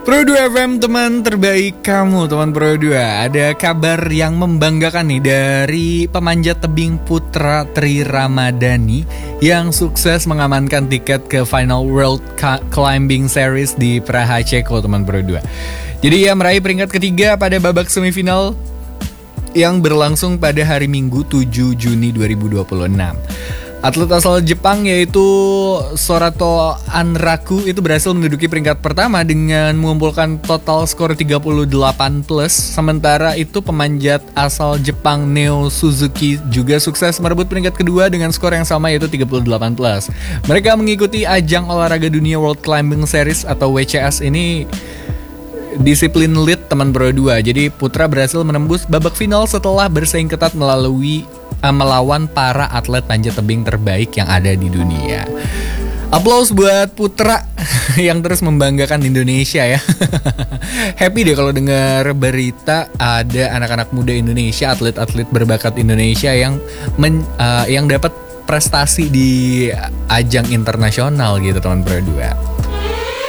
Pro 2 FM, teman terbaik kamu, teman Pro 2. Ada kabar yang membanggakan nih dari pemanjat tebing putra Tri Ramadhani yang sukses mengamankan tiket ke Final World Climbing Series di Praha, Ceko, teman Pro 2. Jadi ia meraih peringkat ketiga pada babak semifinal yang berlangsung pada hari Minggu 7 Juni 2026. Atlet asal Jepang yaitu Sorato Anraku itu berhasil menduduki peringkat pertama dengan mengumpulkan total skor 38+. Sementara itu pemanjat asal Jepang Neo Suzuki juga sukses merebut peringkat kedua dengan skor yang sama yaitu 38+. Mereka mengikuti ajang olahraga dunia World Climbing Series atau WCS ini disiplin lead, teman Pro 2. Jadi Putra berhasil menembus babak final setelah bersaing ketat melawan para atlet panjat tebing terbaik yang ada di dunia. Aplaus buat Putra yang terus membanggakan Indonesia ya. Happy deh kalau dengar berita ada anak-anak muda Indonesia, atlet-atlet berbakat Indonesia yang dapat prestasi di ajang internasional gitu, teman Pro 2.